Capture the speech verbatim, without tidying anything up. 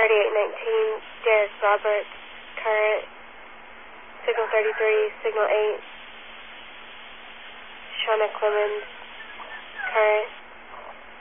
thirty-eight nineteen, Darius Roberts, current, signal thirty-three, signal eight, Shauna Clemens, current,